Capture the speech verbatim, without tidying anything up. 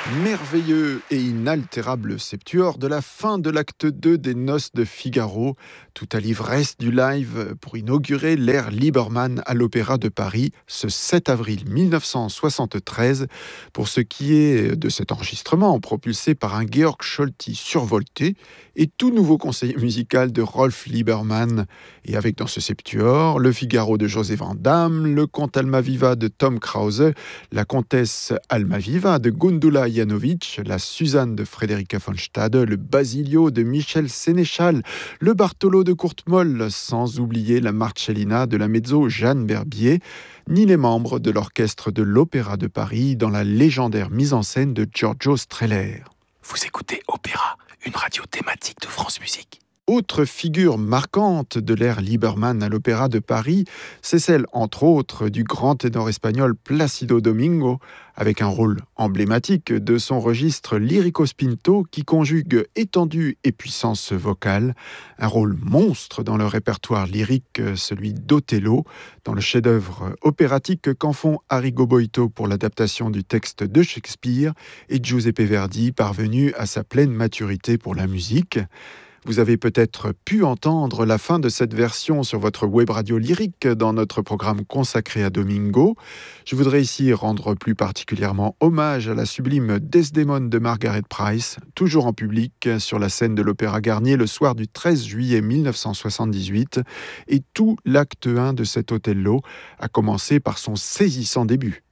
Merveilleux et inaltérable septuor de la fin de l'acte deux des Noces de Figaro, tout à l'ivresse du live pour inaugurer l'ère Liebermann à l'Opéra de Paris ce sept avril mille neuf cent soixante-treize. Pour ce qui est de cet enregistrement, propulsé par un Georg Scholti survolté et tout nouveau conseiller musical de Rolf Liebermann, et avec dans ce septuor le Figaro de José Van Damme, le comte Almaviva de Tom Krause, la comtesse Almaviva de Gundula Janowicz, la Suzanne de Frederica von Stade, le Basilio de Michel Sénéchal, le Bartolo de Courtemolle, sans oublier la Marcellina de la mezzo Jeanne Berbier, ni les membres de l'orchestre de l'Opéra de Paris dans la légendaire mise en scène de Giorgio Strehler. Vous écoutez Opéra, une radio thématique de France Musique. Autre figure marquante de l'ère Liebermann à l'Opéra de Paris, c'est celle, entre autres, du grand ténor espagnol Plácido Domingo, avec un rôle emblématique de son registre lyrico-spinto qui conjugue étendue et puissance vocale, un rôle monstre dans le répertoire lyrique, celui d'Othello, dans le chef-d'œuvre opératique qu'en font Arrigo Boito pour l'adaptation du texte de Shakespeare et Giuseppe Verdi, parvenu à sa pleine maturité pour la musique. Vous avez peut-être pu entendre la fin de cette version sur votre web radio lyrique dans notre programme consacré à Domingo. Je voudrais ici rendre plus particulièrement hommage à la sublime Desdémone de Margaret Price, toujours en public sur la scène de l'Opéra Garnier le soir du treize juillet mille neuf cent soixante-dix-huit, et tout l'acte un de cet Othello, à commencer par son saisissant début.